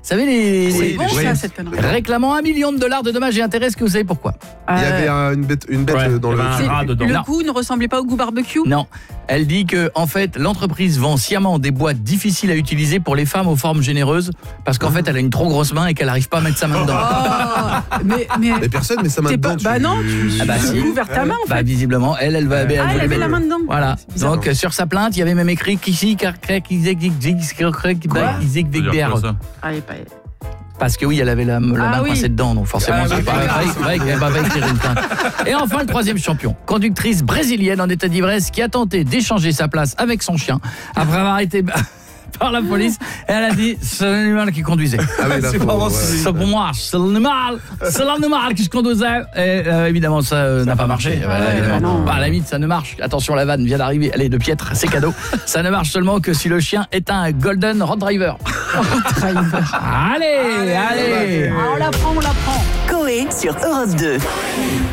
savez C'est bon ça, cette connerie. réclamant $1 million de dommages et intérêts. Est-ce que vous savez pourquoi? Il y avait une bête dans le un rat dedans. Le goût ne ressemblait pas au goût barbecue? Non. Elle dit que en fait, l'entreprise vend sciemment des boîtes difficiles à utiliser pour les femmes aux formes généreuses parce qu'en fait, elle a une trop grosse main et qu'elle n'arrive pas à mettre sa main dedans. Oh, mais personne met sa main dedans. Bah non, tu si. goût vers ta main en fait. Bah visiblement, elle va. Elle avait la main dedans. Voilà. Donc sur sa plainte, il y avait même écrit parce que oui, elle avait la main coincée dedans, donc forcément c'est pas vrai qu'elle va tirer une plainte. Et enfin le troisième champion, conductrice brésilienne en état d'ivresse qui a tenté d'échanger sa place avec son chien après avoir été par la police, et elle a dit c'est l'animal qui conduisait. C'est pas vrai, c'est pour moi, c'est l'animal qui se conduisait. Et évidemment ça n'a pas marché. À la limite ça ne marche. Attention, la vanne vient d'arriver, elle est de piètre, c'est cadeau. Ça ne marche seulement que si le chien est un Golden Retriever. Allez. On l'apprend. Coé sur Europe 2.